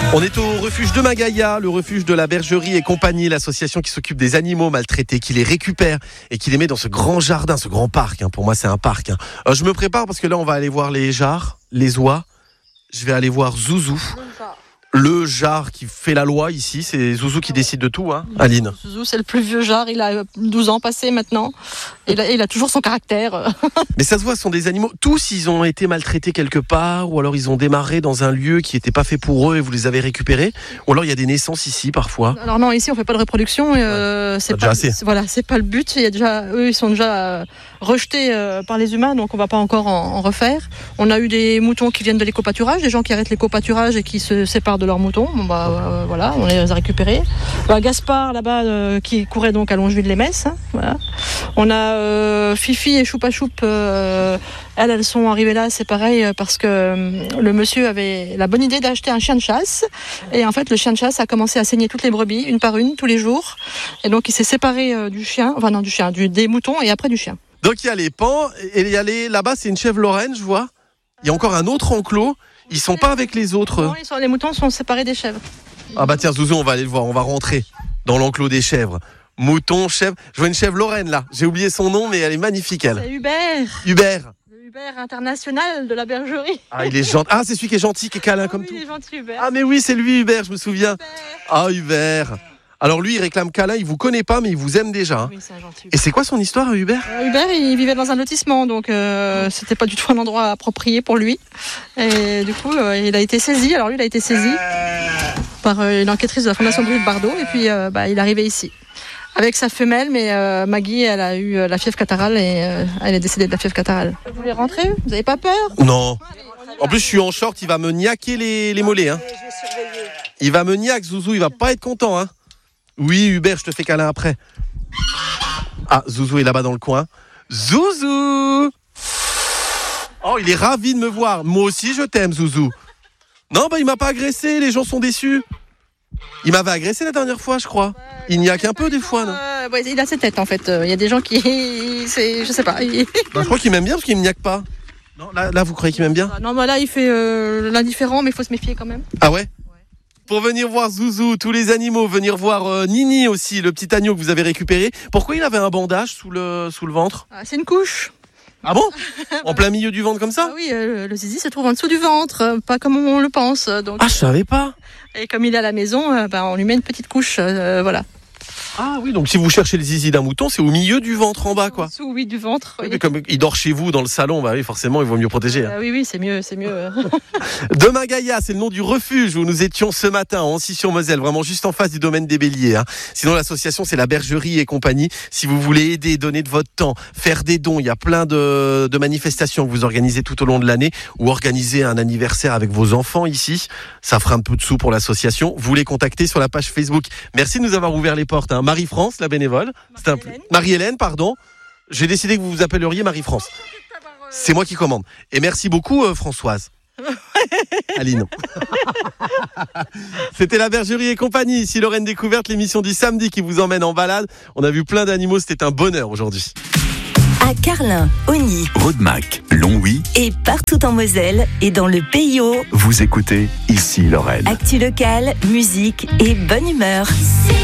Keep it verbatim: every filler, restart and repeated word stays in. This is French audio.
On est au refuge de Magaïa, le refuge de la Bergerie et compagnie, l'association qui s'occupe des animaux maltraités, qui les récupère et qui les met dans ce grand jardin, ce grand parc. Hein. Pour moi, c'est un parc. Hein. Euh, je me prépare parce que là, on va aller voir les jarres, les oies. Je vais aller voir Zouzou. Le jar qui fait la loi ici, c'est Zouzou qui décide de tout, hein, Aline. Zouzou, c'est le plus vieux jar, il a douze ans passés maintenant, et il a, il a toujours son caractère. Mais ça se voit, ce sont des animaux, tous ils ont été maltraités quelque part, ou alors ils ont démarré dans un lieu qui n'était pas fait pour eux et vous les avez récupérés, ou alors il y a des naissances ici parfois. Alors non, ici on fait pas de reproduction, euh, ouais, c'est, pas, c'est, voilà, c'est pas le but, il y a déjà, eux ils sont déjà euh, rejetés euh, par les humains, donc on va pas encore en, en refaire. On a eu des moutons qui viennent de l'éco-pâturage, des gens qui arrêtent l'éco-pâturage et qui se séparent de leurs moutons. Bon, bah, Euh, voilà, on les a récupérés. Bah, Gaspard là-bas euh, qui courait donc à Longeville-les-Messes. Hein, voilà. On a euh, Fifi et Choupa Choup. Euh, elles, elles sont arrivées là, c'est pareil parce que euh, le monsieur avait la bonne idée d'acheter un chien de chasse. Et en fait, le chien de chasse a commencé à saigner toutes les brebis, une par une, tous les jours. Et donc, il s'est séparé euh, du chien, enfin non, du chien, du, des moutons et après du chien. Donc, il y a les pans et il y a les, là-bas, c'est une chèvre lorraine, je vois. Il y a encore un autre enclos. Ils sont pas avec les autres. Non, ils sont, les moutons sont séparés des chèvres. Ah bah tiens, Zouzou, on va aller le voir. On va rentrer dans l'enclos des chèvres. Mouton, chèvre. Je vois une chèvre lorraine là. J'ai oublié son nom, mais elle est magnifique, elle. C'est Hubert. Hubert. Le Hubert international de la bergerie. Ah, il est gentil. Ah, c'est celui qui est gentil, qui est câlin oh, comme oui, tout. Il est gentil, Hubert. Ah, mais oui, c'est lui, Hubert, je me souviens. Hubert. Ah, Hubert. Alors lui, il réclame câlin, il vous connaît pas, mais il vous aime déjà. Hein. Oui, c'est un gentil. Et c'est quoi son histoire, Hubert ? euh, Hubert, il vivait dans un lotissement, donc euh, c'était pas du tout un endroit approprié pour lui. Et du coup, euh, il a été saisi. Alors lui, il a été saisi par euh, une enquêtrice de la Fondation Brigitte Bardot, et puis euh, bah, il est arrivé ici avec sa femelle, mais euh, Maggie, elle a eu euh, la fièvre catarrhale et euh, elle est décédée de la fièvre catarrhale. Vous voulez rentrer ? Vous n'avez pas peur ? Non. En plus, je suis en short, il va me niaquer les, les mollets. Hein. Il va me niaquer, Zouzou, il va pas être content. Hein. Oui, Hubert, je te fais câlin après. Ah, Zouzou est là-bas dans le coin. Zouzou ! Oh, il est ravi de me voir. Moi aussi, je t'aime, Zouzou. Non, bah, il m'a pas agressé, les gens sont déçus. Il m'avait agressé la dernière fois, je crois. Il niaque un peu des fois, non ? euh, ouais, Il a ses têtes, en fait. Il y a des gens qui... C'est, je sais pas. Il... Bah, je crois qu'il m'aime bien parce qu'il me niaque pas. Non, là, là vous croyez qu'il m'aime bien ? Non, bah là, il fait euh, l'indifférent, mais il faut se méfier quand même. Ah ouais ? Pour venir voir Zouzou, tous les animaux, venir voir euh, Nini aussi, le petit agneau que vous avez récupéré. Pourquoi il avait un bandage sous le, sous le ventre ? Ah, c'est une couche. Ah bon ? En plein milieu du ventre comme ça ? Ah oui, euh, le zizi se trouve en dessous du ventre, euh, pas comme on le pense. Donc, ah, je savais pas. Et comme il est à la maison, euh, bah, on lui met une petite couche, euh, voilà. Ah oui, donc si vous cherchez le zizi d'un mouton, c'est au milieu du ventre en bas, quoi. En dessous, oui, du ventre. Oui, Oui, mais comme il dort chez vous dans le salon, bah oui, forcément, il vaut mieux protéger. Hein. Euh, oui, oui, c'est mieux, c'est mieux. De Magaïa, c'est le nom du refuge où nous étions ce matin, en Ancy-sur-Moselle, vraiment juste en face du domaine des Béliers. Hein. Sinon, l'association, c'est la Bergerie et compagnie. Si vous voulez aider, donner de votre temps, faire des dons, il y a plein de, de manifestations que vous organisez tout au long de l'année, ou organiser un anniversaire avec vos enfants ici. Ça fera un peu de sous pour l'association. Vous les contactez sur la page Facebook. Merci de nous avoir ouvert les portes. Hein. Marie-France, la bénévole. C'est un... Marie-Hélène, pardon. J'ai décidé que vous vous appelleriez Marie-France. C'est moi qui commande. Et merci beaucoup, euh, Françoise. Aline. C'était la Bergerie et compagnie. Ici Lorraine Découverte, l'émission du samedi qui vous emmène en balade. On a vu plein d'animaux, c'était un bonheur aujourd'hui. À Carlin, Ogny, Rodemack, Longwy et partout en Moselle et dans le P I O. Vous écoutez Ici Lorraine. Actu locale, musique et bonne humeur.